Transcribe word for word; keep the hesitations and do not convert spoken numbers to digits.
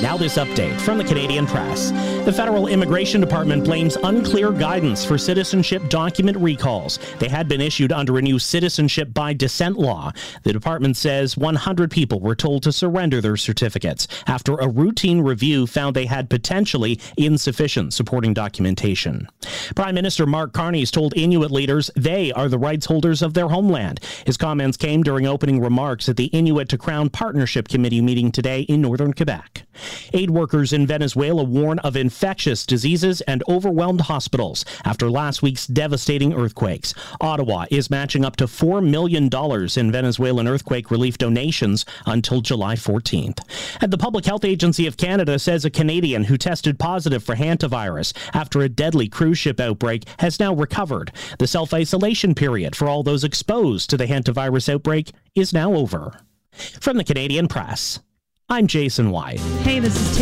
Now this update from the Canadian Press. The Federal Immigration Department blames unclear guidance for citizenship document recalls. They had been issued under a new citizenship by descent law. The department says one hundred people were told to surrender their certificates after a routine review found they had potentially insufficient supporting documentation. Prime Minister Mark Carney has told Inuit leaders they are the rights holders of their homeland. His comments came during opening remarks at the Inuit to Crown Partnership Committee meeting today in northern Quebec. Aid workers in Venezuela warn of infectious diseases and overwhelmed hospitals after last week's devastating earthquakes. Ottawa is matching up to four million dollars in Venezuelan earthquake relief donations until July fourteenth. And the Public Health Agency of Canada says a Canadian who tested positive for hantavirus after a deadly cruise ship outbreak has now recovered. The self-isolation period for all those exposed to the hantavirus outbreak is now over. From the Canadian Press, I'm Jason White. Hey, this is Taylor.